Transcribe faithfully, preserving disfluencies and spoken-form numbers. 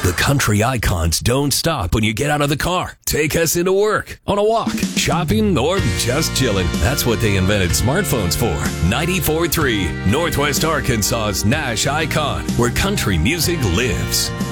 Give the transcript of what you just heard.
The country icons don't stop when you get out of the car. Take us into work, on a walk, shopping, or just chilling. That's what they invented smartphones for. ninety-four point three, Northwest Arkansas's Nash Icon, where country music lives.